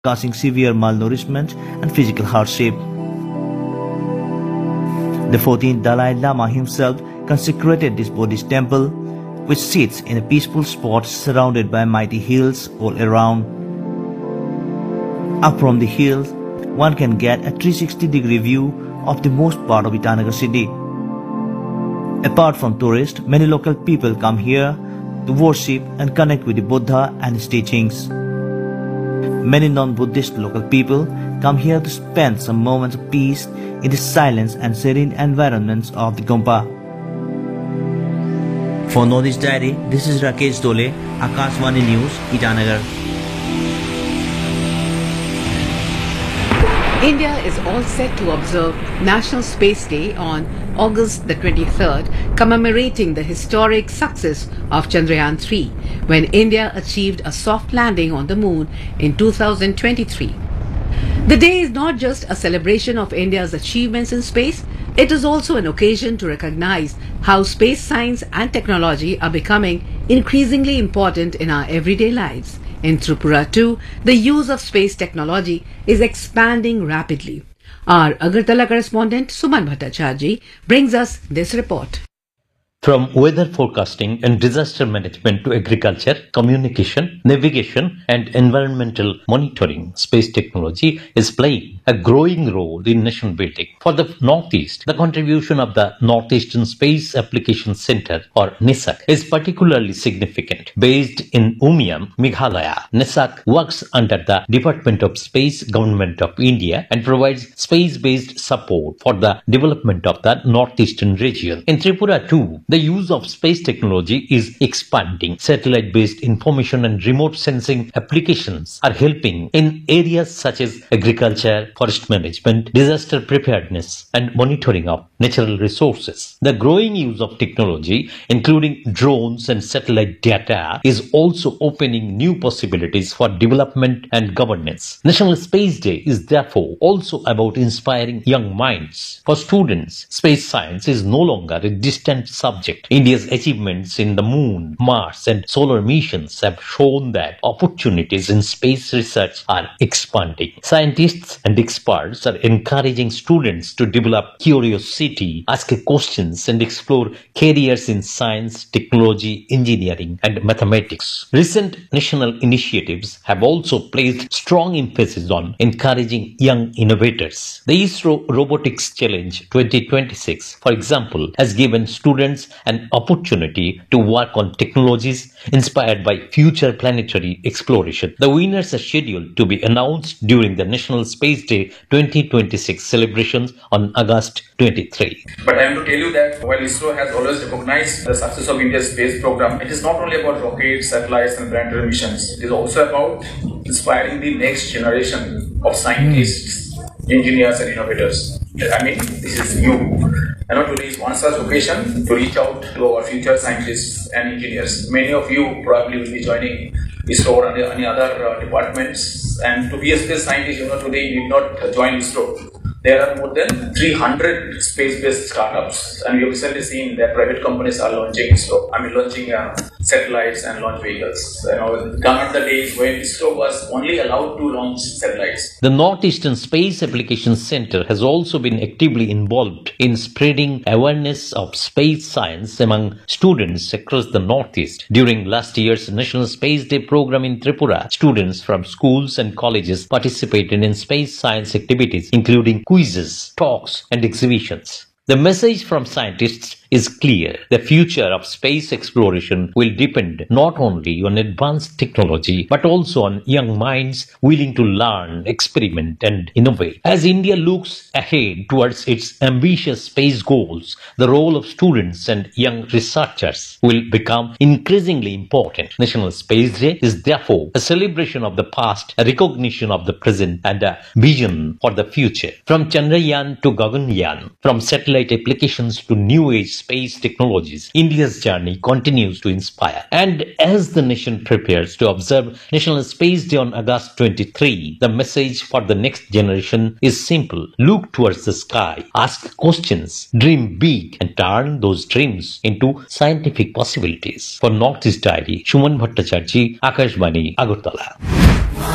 causing severe malnourishment and physical hardship. The 14th Dalai Lama himself consecrated this Buddhist temple, which sits in a peaceful spot surrounded by mighty hills all around. Up from the hills, one can get a 360-degree view of the most part of Itanagar city. Apart from tourists, many local people come here to worship and connect with the Buddha and his teachings. Many non-Buddhist local people come here to spend some moments of peace in the silence and serene environments of the Gompa. For Northeast Diary, this is Rakesh Dole, Akashvani News, Itanagar. India is all set to observe National Space Day on August the 23rd, commemorating the historic success of Chandrayaan-3, when India achieved a soft landing on the moon in 2023. The day is not just a celebration of India's achievements in space, it is also an occasion to recognize how space science and technology are becoming increasingly important in our everyday lives. In Tripura too, the use of space technology is expanding rapidly. Our Agartala correspondent Suman Bhattacharjee brings us this report. From weather forecasting and disaster management to agriculture, communication, navigation and environmental monitoring, space technology is playing a growing role in nation building. For the Northeast, the contribution of the Northeastern Space Application Center or NISAC is particularly significant. Based in Umiam, Meghalaya, NISAC works under the Department of Space, Government of India and provides space-based support for the development of the Northeastern region. In Tripura too, the use of space technology is expanding. Satellite-based information and remote sensing applications are helping in areas such as agriculture, forest management, disaster preparedness, and monitoring of natural resources. The growing use of technology, including drones and satellite data, is also opening new possibilities for development and governance. National Space Day is therefore also about inspiring young minds. For students, space science is no longer a distant subject. India's achievements in the Moon, Mars, and solar missions have shown that opportunities in space research are expanding. Scientists and experts are encouraging students to develop curiosity, ask questions, and explore careers in science, technology, engineering, and mathematics. Recent national initiatives have also placed strong emphasis on encouraging young innovators. The ISRO Robotics Challenge 2026, for example, has given students an opportunity to work on technologies inspired by future planetary exploration. The winners are scheduled to be announced during the National Space Day 2026 celebrations on August 23. But I am to tell you that while ISRO has always recognized the success of India's space program, it is not only about rockets, satellites and planetary missions. It is also about inspiring the next generation of scientists, engineers and innovators. I mean, this is new. Today is one such occasion to reach out to our future scientists and engineers. Many of you probably will be joining ISRO or any other departments. And to be a space scientist, today you need not join ISRO. There are more than 300 space-based startups, and we have recently seen that private companies are launching satellites and launch vehicles. Gone are the days when ISRO was only allowed to launch satellites. The Northeastern Space Application Center has also been actively involved in spreading awareness of space science among students across the Northeast. During last year's National Space Day program in Tripura, students from schools and colleges participated in space science activities, including quizzes, talks, and exhibitions. The message from scientists is clear. The future of space exploration will depend not only on advanced technology, but also on young minds willing to learn, experiment, and innovate. As India looks ahead towards its ambitious space goals, the role of students and young researchers will become increasingly important. National Space Day is therefore a celebration of the past, a recognition of the present, and a vision for the future. From Chandrayaan to Gaganyaan, from satellite applications to new age space technologies, India's journey continues to inspire. And as the nation prepares to observe National Space Day on August 23, the message for the next generation is simple. Look towards the sky, ask questions, dream big, and turn those dreams into scientific possibilities. For Northeast Diary, Suman Bhattacharjee, Akashvani, Agartala.